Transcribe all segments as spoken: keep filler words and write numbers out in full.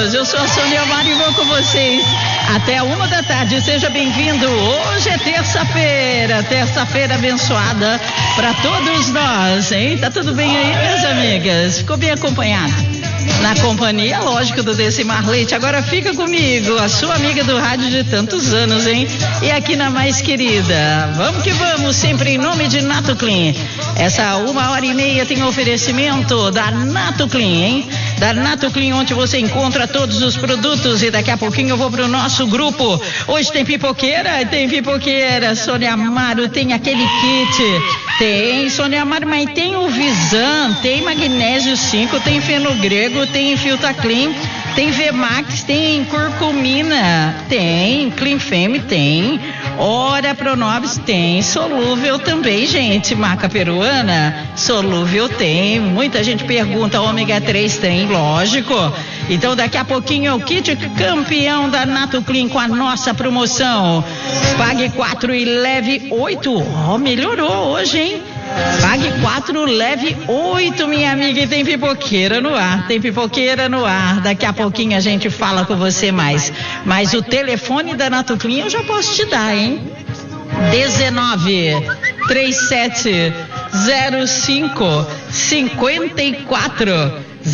amigos, eu sou a Sônia Mari e vou com vocês até uma da tarde. Seja bem-vindo. Hoje é terça-feira, terça-feira abençoada para todos nós, hein? Tá tudo bem aí, minhas amigas? Ficou bem acompanhado? Na companhia, lógico, do Decimar Leite. Agora fica comigo, a sua amiga do rádio de tantos anos, hein? E aqui na mais querida. Vamos que vamos, sempre em nome de Nato Clean. Essa uma hora e meia tem oferecimento da Nato Clean, hein? Da Nato Clean, onde você encontra todos os produtos. E daqui a pouquinho eu vou pro nosso grupo. Hoje tem pipoqueira? Tem pipoqueira. Sônia Amaro tem aquele kit. Tem, Sônia Amaro, mas tem o Visan, tem magnésio cinco, tem fenogrego, tem Filta Clean, tem V-Max, tem curcumina, tem Clean Femme, tem Ora Pronobis, tem solúvel também, gente. Maca peruana, solúvel tem. Muita gente pergunta, ômega três tem, lógico. Então daqui a pouquinho é o kit campeão da Nato Clean com a nossa promoção. Pague quatro e leve oito. Oh, melhorou hoje, hein? Pague quatro, leve oito, minha amiga. E tem pipoqueira no ar, tem pipoqueira no ar. Daqui a pouquinho a gente fala com você mais. Mas o telefone da Nato Clean eu já posso te dar, hein? dezenove, trinta e sete, zero cinco, cinquenta e quatro,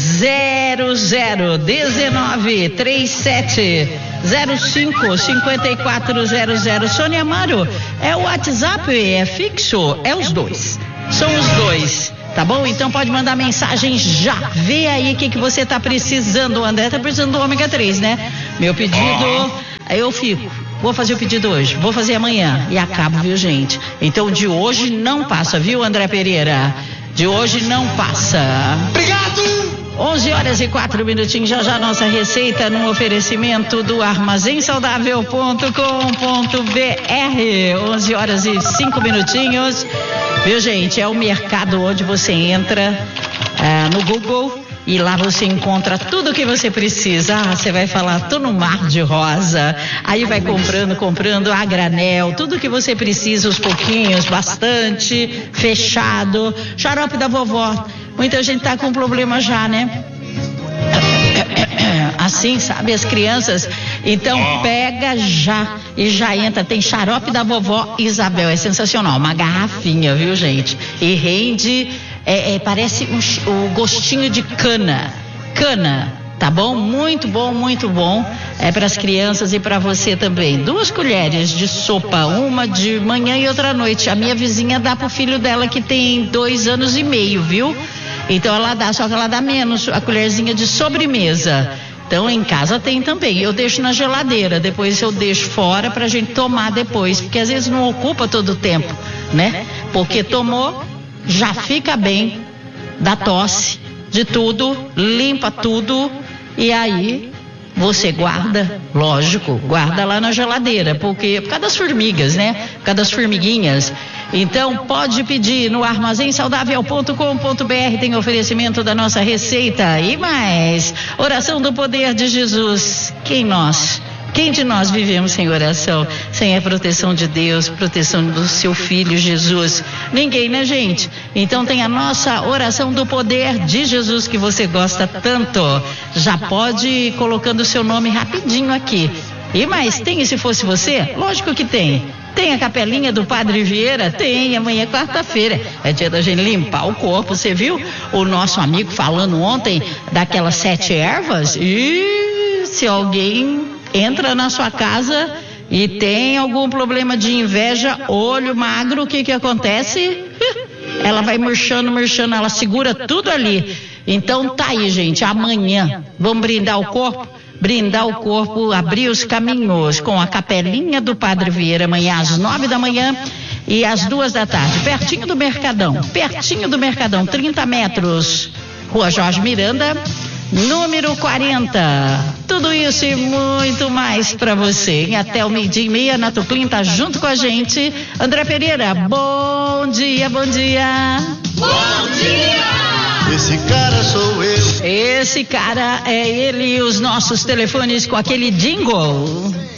zero zero. dezenove, trinta e sete, zero cinco, cinquenta e quatro, zero zero. Sônia Amaro, é o WhatsApp, é fixo? É os dois. São os dois. Tá bom? Então pode mandar mensagem já. Vê aí o que, que você tá precisando. O André tá precisando do ômega três, né? Meu pedido, eu fico. Vou fazer o pedido hoje, vou fazer amanhã e acabo, viu, gente? Então de hoje não passa, viu, André Pereira? De hoje não passa. Obrigado! onze horas e quatro minutinhos, já já nossa receita no oferecimento do armazém saudável ponto com ponto b r. onze horas e cinco minutinhos. Viu, gente? É o mercado onde você entra ah, no Google e lá você encontra tudo o que você precisa. Ah, você vai falar, tô no mar de rosa. Aí vai comprando, comprando a granel, tudo que você precisa, os pouquinhos, bastante, fechado. Xarope da vovó. Muita gente tá com problema já, né? Assim, sabe, as crianças. Então pega já e já entra. Tem xarope da vovó Isabel, é sensacional. Uma garrafinha, viu, gente? E rende, é, é, parece um, o gostinho de cana. Cana, tá bom? Muito bom, muito bom. É para as crianças e para você também. Duas colheres de sopa, uma de manhã e outra à noite. A minha vizinha dá pro filho dela que tem dois anos e meio, viu? Então ela dá, só que ela dá menos, a colherzinha de sobremesa. Então em casa tem também. Eu deixo na geladeira, depois eu deixo fora pra gente tomar depois, porque às vezes não ocupa todo o tempo, né? Porque tomou, já fica bem da tosse, de tudo, limpa tudo e aí você guarda, lógico, guarda lá na geladeira, porque por causa das formigas, né? Por causa das formiguinhas. Então pode pedir no armazém saudável ponto com ponto b r, tem oferecimento da nossa receita e mais. Oração do poder de Jesus. Quem nós? Quem de nós vivemos sem oração, sem a proteção de Deus, proteção do seu Filho Jesus? Ninguém, né, gente? Então tem a nossa oração do poder de Jesus que você gosta tanto. Já pode ir colocando o seu nome rapidinho aqui. E mais, tem e se fosse você? Lógico que tem. Tem a capelinha do Padre Vieira? Tem, amanhã é quarta-feira. É dia da gente limpar o corpo. Você viu o nosso amigo falando ontem daquelas sete ervas? E se alguém entra na sua casa e tem algum problema de inveja, olho magro, o que que acontece? Ela vai murchando, murchando, ela segura tudo ali. Então tá aí, gente, amanhã vamos brindar o corpo? Brindar o corpo, abrir os caminhos com a capelinha do Padre Vieira, amanhã às nove da manhã e às duas da tarde, pertinho do Mercadão, pertinho do Mercadão, trinta metros, Rua Jorge Miranda, número quarenta. Tudo isso e muito mais para você. E até o meio-dia e meia, Nato Clean tá junto com a gente. André Pereira, bom dia, bom dia. Bom dia! Esse cara sou eu. Esse cara é ele e os nossos telefones com aquele jingle.